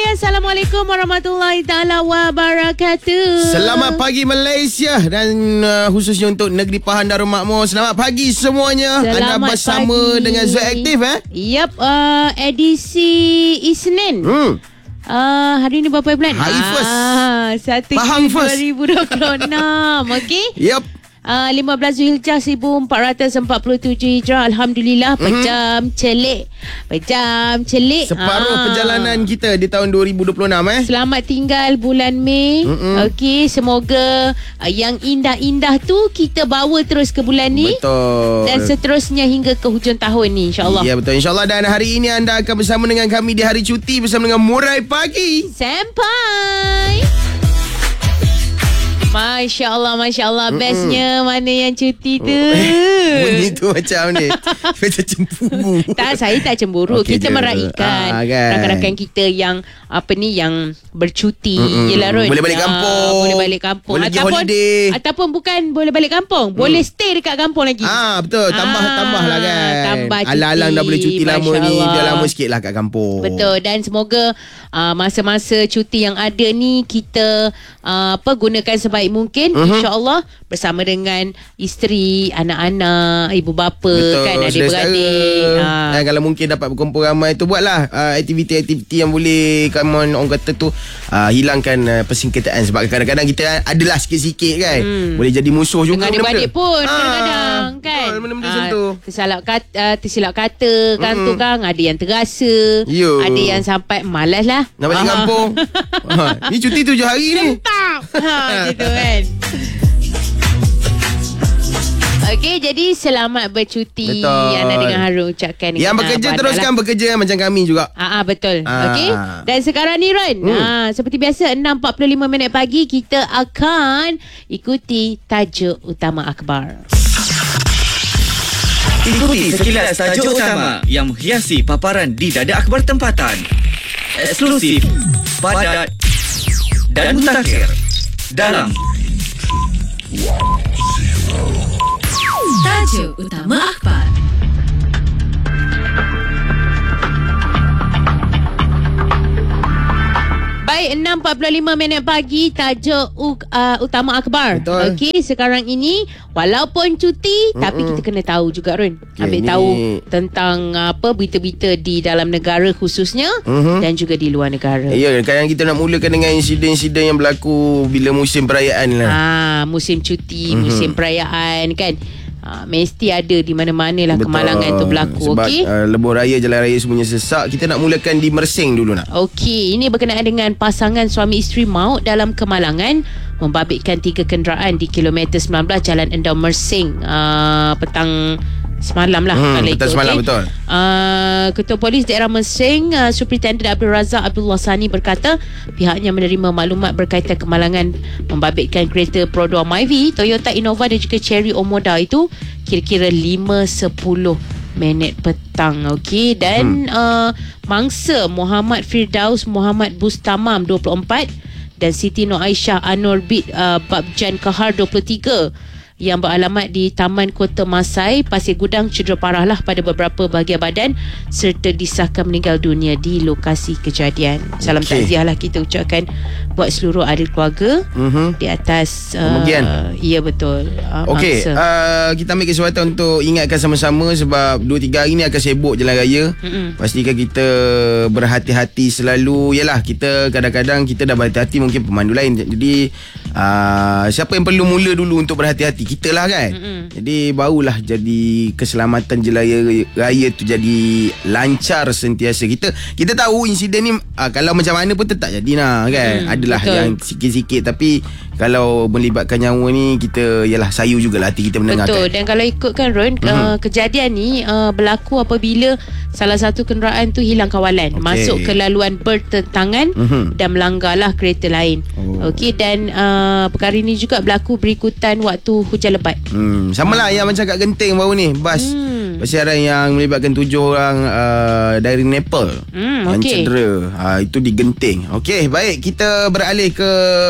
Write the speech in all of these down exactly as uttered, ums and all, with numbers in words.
Assalamualaikum warahmatullahi taala wabarakatuh. Selamat pagi Malaysia dan uh, khususnya untuk Negeri Pahang Darul Makmur. Selamat pagi semuanya. Selamat Anda bersama pagi dengan Zul Aktif eh? Yap, uh, edisi Isnin. Hmm. Uh, hari ni berapa bulan? Hari first. Ah, satu Pahang Jun first. dua ribu dua puluh enam. Okey. Yep. Uh, lima belas Zulhijjah seribu empat ratus empat puluh tujuh Hijrah. Alhamdulillah, pejam mm-hmm. celik. Pejam celik. Separuh ah. perjalanan kita di tahun dua ribu dua puluh enam eh. Selamat tinggal bulan Mei. Mm-mm. Okey, semoga uh, yang indah-indah tu kita bawa terus ke bulan ni. Betul. Dan seterusnya hingga ke hujung tahun ni, insya-Allah. Ya, betul, insya-Allah. Dan hari ini anda akan bersama dengan kami di hari cuti bersama dengan Murai Pagi. Sampai. Masya Allah, Masya Allah. Mm-mm. Bestnya mana yang cuti tu. Oh, bunyi tu macam ni. Macam cemburu. Tak, saya tak cemburu. Okay, kita je meraihkan ah, kan? rakan-rakan kita yang apa ni, yang bercuti. Mm-mm. Yelah Ron. Boleh balik kampung. Ah, boleh balik kampung. Boleh pergi ataupun, holiday. Ataupun bukan boleh balik kampung. Boleh mm. stay dekat kampung lagi. Ah, betul. Tambah-tambah ah, lah kan. Tambah cuti. Alang-alang dah boleh cuti lama ni. Dah lama sikit lah kat kampung. Betul. Dan semoga uh, masa-masa cuti yang ada ni kita uh, apa gunakan sebaik mungkin. Mm-hmm. InsyaAllah bersama dengan isteri, anak-anak, ibu bapa. Betul, kan, adik-beradik. Ha. Dan kalau mungkin dapat berkumpul ramai tu, buatlah uh, aktiviti-aktiviti yang boleh kamu orang kata tu uh, hilangkan uh, persingketaan. Sebab kadang-kadang kita adalah sikit-sikit kan. Hmm. Boleh jadi musuh juga. Dengan adik-beradik pun ha. kadang-kadang kan. Benda-benda macam tu. Tersilap kata, uh, tersilap kata kan mm-hmm. tu kan. Ada yang terasa. Yo. Ada yang sampai malas lah. Nak balik kampung. ha. Ni cuti tujuh hari ni. Tetap. Ha, gitu kan. Okey, jadi selamat bercuti. Betul. Anda dengan haru ucapkan. Yang bekerja teruskan lah. bekerja macam kami juga. Ah, ah betul. Ah. Okey. Dan sekarang ni Ron, hmm. ah, seperti biasa enam empat puluh lima minit pagi kita akan ikuti tajuk utama akhbar. Ikuti sekilas tajuk utama yang menghiasi paparan di dada akhbar tempatan. Eksklusif, padat dan mutakhir dalam tajuk utama akhbar. Baik, enam empat puluh lima minit pagi, tajuk uh, utama akhbar. Okey, sekarang ini walaupun cuti, Mm-mm. tapi kita kena tahu juga Ron. Okay, ambil ni tahu tentang apa berita-berita di dalam negara khususnya mm-hmm. dan juga di luar negara. Ya, kadang kita nak mulakan dengan insiden-insiden yang berlaku bila musim perayaan lah. Ah, musim cuti, mm-hmm. musim perayaan kan. Ha, mesti ada di mana-mana lah. Betul. Kemalangan tu berlaku. Sebab okay? uh, lebuh raya, jalan raya semuanya sesak. Kita nak mulakan di Mersing dulu nak. Okey, ini berkenaan dengan pasangan suami isteri maut dalam kemalangan membabitkan tiga kenderaan di kilometer sembilan belas Jalan Endau Mersing uh, petang semalam lah. Hmm, petang semalam, okay? Betul. Uh, Ketua Polis Daerah Mersing, uh, Superintendent Abdul Razak Abdullah Sani berkata pihaknya menerima maklumat berkaitan kemalangan membabitkan kereta Prodor Myvi, Toyota Innova dan juga Cherry Omoda itu kira-kira lima sepuluh minit petang. Okey, dan hmm. uh, mangsa Muhammad Firdaus Muhammad Bustamam dua puluh empat dan Siti Nur Aisyah Anur Bid uh, Babjan Kahar dua puluh tiga yang beralamat di Taman Kota Masai, Pasir Gudang cedera parah lah pada beberapa bahagian badan serta disahkan meninggal dunia di lokasi kejadian. Salam okay. takziah lah kita ucapkan buat seluruh ahli keluarga mm-hmm. di atas kemudian. Uh, ya betul. Uh, Okey, uh, kita ambil kesempatan untuk ingatkan sama-sama sebab dua tiga hari ni akan sibuk jalan raya. Mm-hmm. Pastikan kita berhati-hati selalu. Yalah, kita kadang-kadang kita dah berhati-hati mungkin pemandu lain. Jadi uh, siapa yang perlu mula dulu untuk berhati-hati? Kita lah kan. Mm-hmm. Jadi barulah jadi keselamatan jelaya raya tu jadi lancar sentiasa. Kita kita tahu insiden ni uh, kalau macam mana pun tetap jadi lah kan. Mm, adalah betul. Yang sikit-sikit tapi kalau melibatkan nyawa ni kita yalah sayu jugalah hati kita mendengarkan. Betul. Dan kalau ikutkan Ron, mm-hmm. uh, kejadian ni uh, berlaku apabila salah satu kenderaan tu hilang kawalan, okay. masuk ke laluan bertentangan mm-hmm. dan melanggarlah kereta lain. Oh. Okey, dan uh, perkara ini juga berlaku berikutan waktu hujan lebat. Hmm, sama lah hmm. yang macam kat Genting baru ni, bas hmm. persiaran yang melibatkan tujuh orang uh, dari Nepal hmm, yang okay. cedera. Uh, itu di Genting. Okey, baik, kita beralih ke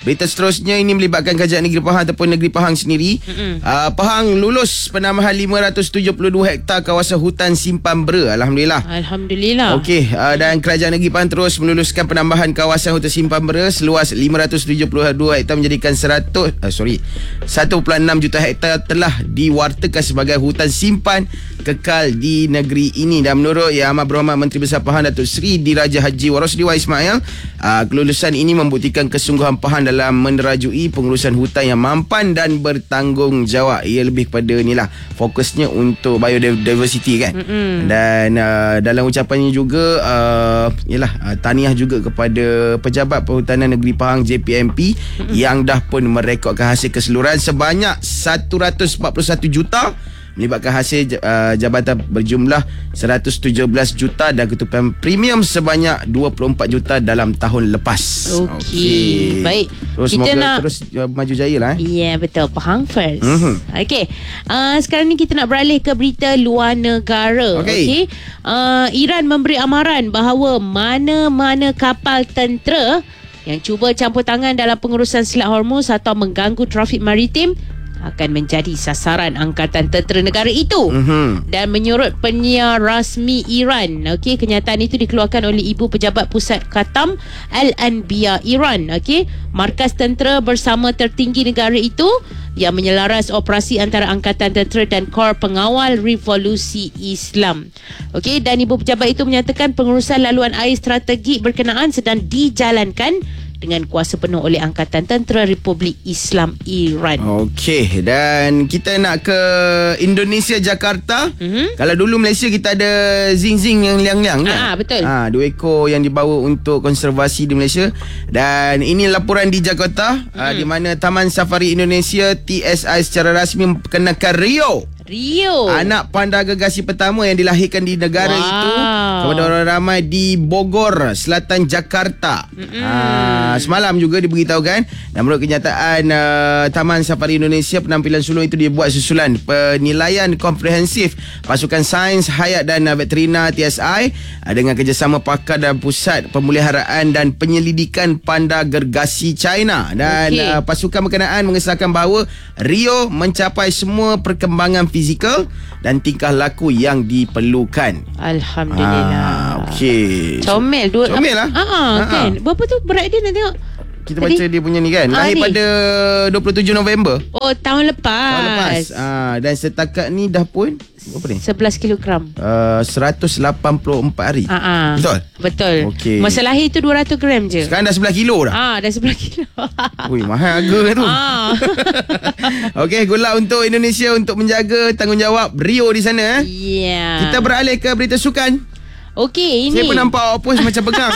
Berita seterusnya ini melibatkan Kerajaan Negeri Pahang ataupun Negeri Pahang sendiri. uh, Pahang lulus penambahan lima ratus tujuh puluh dua hektar kawasan hutan simpan bera. Alhamdulillah. Alhamdulillah. Okey, uh, dan Kerajaan Negeri Pahang terus meluluskan penambahan kawasan hutan simpan bera seluas lima ratus tujuh puluh dua hektar menjadikan seratus uh, sorry satu perpuluhan enam juta hektar telah diwartakan sebagai hutan simpan kekal di negeri ini. Dan menurut Yang Amat Berhormat Menteri Besar Pahang Datuk Seri Diraja Haji Warosdi Wahid Ismail, uh, kelulusan ini membuktikan kesungguhan Pahang dalam menerajui pengurusan hutan yang mampan dan bertanggungjawab. Ia lebih kepada inilah fokusnya untuk biodiversity kan. Mm-hmm. Dan uh, dalam ucapannya juga uh, ialah uh, tahniah juga kepada Pejabat Perhutanan Negeri Pahang J P M P mm-hmm. yang dah pun merekodkan hasil keseluruhan sebanyak seratus empat puluh satu juta, melibatkan hasil uh, jabatan berjumlah seratus tujuh belas juta dan ketupan premium sebanyak dua puluh empat juta dalam tahun lepas. Okey. Okay. Baik. Terus kita semoga nak terus uh, maju jaya lah. Eh. Ya, yeah, betul. Pahang first. Mm-hmm. Okey. Uh, sekarang ni kita nak beralih ke berita luar negara. Okey. Okay. Uh, Iran memberi amaran bahawa mana-mana kapal tentera yang cuba campur tangan dalam pengurusan Selat Hormuz atau mengganggu trafik maritim akan menjadi sasaran angkatan tentera negara itu. Mm-hmm. Dan menyurut penyiar rasmi Iran, okey, kenyataan itu dikeluarkan oleh Ibu Pejabat Pusat Khatam Al-Anbiya Iran, okey, markas tentera bersama tertinggi negara itu yang menyelaras operasi antara angkatan tentera dan Kor Pengawal Revolusi Islam. Okey, dan Ibu Pejabat itu menyatakan pengurusan laluan air strategik berkenaan sedang dijalankan dengan kuasa penuh oleh Angkatan Tentera Republik Islam Iran. Okey, dan kita nak ke Indonesia, Jakarta. Mm-hmm. Kalau dulu Malaysia kita ada zing-zing yang liang-liang kan? Ah, betul. Ah, dua ekor yang dibawa untuk konservasi di Malaysia. Dan ini laporan di Jakarta, mm. ah, di mana Taman Safari Indonesia T S I secara rasmi memperkenalkan Rio. Rio, anak panda gergasi pertama yang dilahirkan di negara wow. itu kepada orang ramai di Bogor, selatan Jakarta. Ha, semalam juga diberitahukan. Dan menurut kenyataan uh, Taman Safari Indonesia, penampilan sulung itu dibuat susulan penilaian komprehensif Pasukan Sains Hayat dan uh, Veterina T S I uh, dengan kerjasama pakar dan Pusat Pemeliharaan dan Penyelidikan Panda Gergasi China. Dan okay. uh, pasukan berkenaan mengesahkan bahawa Rio mencapai semua perkembangan fizikal dan tingkah laku yang diperlukan. Alhamdulillah. Ah, okey. Comel dua. Comel lah. Ah, ah, kan. Berapa tu berat dia nak tengok? Kita Tadi? baca dia punya ni kan. Ah, Lahir ni. pada dua puluh tujuh November. Oh, tahun lepas. Tahun lepas. Ah, dan setakat ni dah pun berapa ni? sebelas kilogram. Uh, seratus lapan puluh empat hari. Ah, ah. Betul? Betul. Okey. Masa lahir tu dua ratus gram je. Sekarang dah sebelas kilo dah. Ah, dah sebelas kilo. Ui, mahal harga tu. Ah. Okey, good luck untuk Indonesia untuk menjaga tanggungjawab Rio di sana. Eh. Yeah. Kita beralih ke berita sukan. Okey, ini. Saya pun nampak opus macam pegang.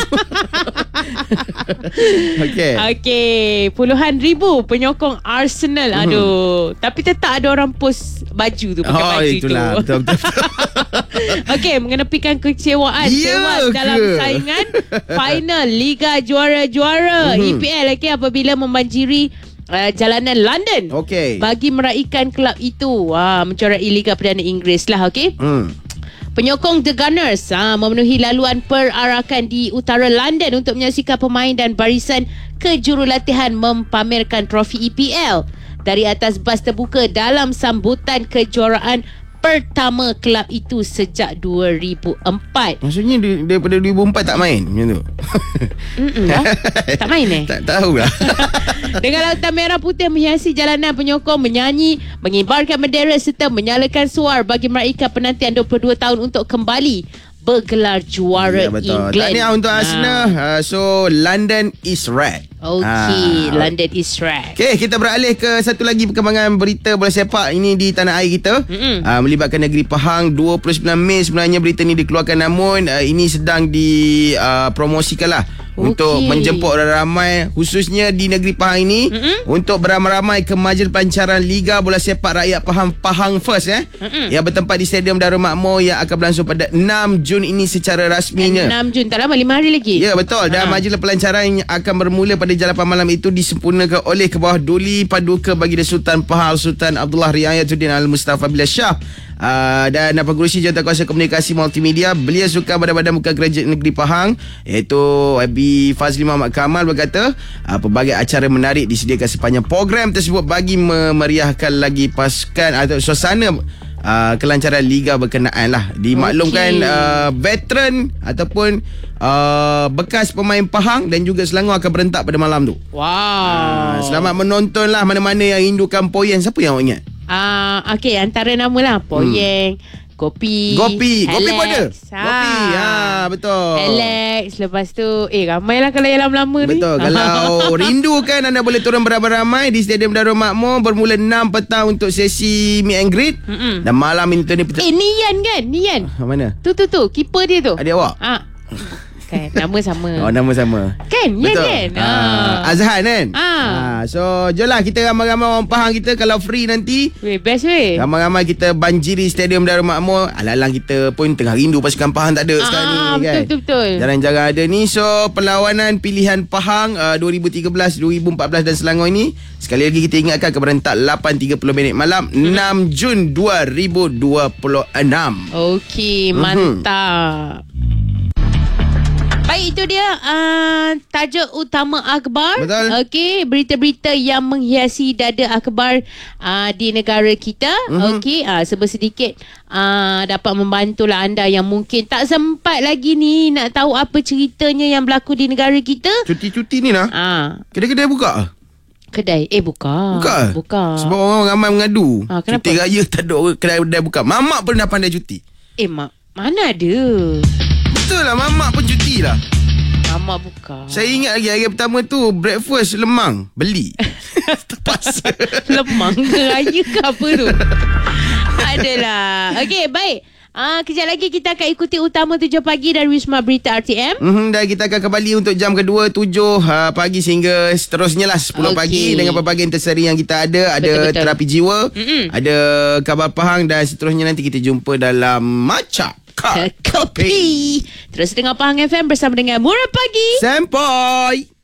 Okey. Okey, puluhan ribu penyokong Arsenal. Aduh, tapi tetap ada orang post baju tu, pakai oh, baju itulah. tu. Betul, betul, betul. Okey, mengenepikan kecewaan Ya tewas ke? dalam saingan final Liga Juara-Juara Mhm. E P L, okey, apabila membanjiri Uh, jalanan London Okey. bagi meraihkan kelab itu uh, mencorai Liga Perdana Inggeris lah. Okey. Hmm. Penyokong The Gunners ha, memenuhi laluan perarakan di utara London untuk menyaksikan pemain dan barisan kejurulatihan mempamerkan trofi E P L dari atas bas terbuka dalam sambutan kejuaraan pertama kelab itu sejak dua ribu empat. Maksudnya dia, daripada dua ribu empat tak main macam tu? Mm-mm, lah. Tak main eh? Tak tahulah. Dengan lautan merah putih menghiasi jalanan, penyokong menyanyi, mengibarkan bendera serta menyalakan suar bagi meraihkan penantian dua puluh dua tahun untuk kembali bergelar juara ya, betul. England. Tahniah untuk Arsenal. Ha. Uh, so London is red. Okey, ha. London is red. Okey, kita beralih ke satu lagi perkembangan berita bola sepak ini di tanah air kita. Uh, melibatkan negeri Pahang. dua puluh sembilan Mei sebenarnya berita ini dikeluarkan, namun uh, ini sedang dipromosikan uh, lah. Okay. Untuk menjemput orang ramai khususnya di negeri Pahang ini, mm-mm, untuk beramai-ramai ke majlis pelancaran Liga Bola Sepak Rakyat Pahang, Pahang First eh, mm-mm, yang bertempat di Stadium Darul Makmur yang akan berlangsung pada enam Jun ini secara rasminya. enam Jun, tak lama, lima hari lagi. Ya, betul. Dan ha. majlis pelancaran akan bermula pada jalapan malam itu disempurnakan oleh ke bawah Duli Paduka Baginda Sultan Pahal Sultan Abdullah Riayatuddin Al-Mustafa Billah Shah. Uh, dan Pengerusi Jawatankuasa Komunikasi Multimedia Belia Sukan Badan-Badan Bukan Kerajaan Negeri Pahang, iaitu Abi Fazli Muhammad Kamal berkata, uh, pelbagai acara menarik disediakan sepanjang program tersebut bagi memeriahkan lagi pasukan atau suasana Uh, kelancaran liga berkenaan lah. Dimaklumkan okay. uh, veteran ataupun uh, bekas pemain Pahang dan juga Selangor akan berentak pada malam tu. Wow. Uh, selamat menonton lah mana-mana yang rindukan Poyeng. Siapa yang awak ingat? Uh, okay, antara nama lah Poyeng, hmm. Gopi Gopi Gopi pun ada ha. Gopi ha, betul Alex. Lepas tu Eh ramai lah kalau yang lama-lama ni. Betul. Kalau rindu kan, anda boleh turun beramai-ramai di Stadium Darul Makmur bermula enam petang untuk sesi meet and greet. Mm-mm. Dan malam itu ni peta- Eh Nian kan Nian ha, mana? Tu tu tu Keeper dia tu. Adik awak? Ha. Kan nama sama. Oh, nama sama. Kan Nian betul. kan ha. Azhan kan ha. ha. So jelah kita ramai-ramai orang Pahang kita. Kalau free nanti Weh best weh. ramai-ramai kita banjiri Stadium Darul Makmur. Alang-alang kita pun tengah rindu pasukan Pahang tak ada Ah, sekarang ni betul, kan. Betul-betul Jarang-jarang ada ni. So perlawanan pilihan Pahang uh, dua ribu tiga belas, dua ribu empat belas dan Selangor ini, sekali lagi kita ingatkan akan berentak lapan tiga puluh minit malam hmm. enam Jun dua ribu dua puluh enam. Okey, mantap. Baik, itu dia uh, tajuk utama akhbar. Betul. Okey, berita-berita yang menghiasi dada akhbar uh, di negara kita. Mm-hmm. Okey, uh, sebersedikit uh, dapat membantulah anda yang mungkin tak sempat lagi ni nak tahu apa ceritanya yang berlaku di negara kita. Cuti-cuti ni lah. Ah, Kedai-kedai buka? kedai eh buka. Buka? Buka. Sebab orang ramai mengadu. Ah, kenapa? Cuti raya tak ada kedai-kedai buka. Mamak pun dah pandai cuti. Eh mak, mana ada? Betul lah, mamak pun cuti lah. Mamak buka. Saya ingat lagi hari pertama tu breakfast lemang beli. Terpaksa. Lemang ke raya ke apa tu? Adalah. Okey, baik. Ah, kejap lagi kita akan ikuti utama tujuh pagi dari Wisma Berita R T M. Mm-hmm, dan kita akan kembali untuk jam kedua tujuh uh, pagi sehingga seterusnya lah sepuluh Okey. pagi dengan pelbagai interseri yang kita ada. Ada Betul-betul. terapi jiwa, Mm-mm. ada khabar Pahang dan seterusnya nanti kita jumpa dalam Macap Kopi. Terus dengar Pahang F M bersama dengan Murah Pagi. Sampai.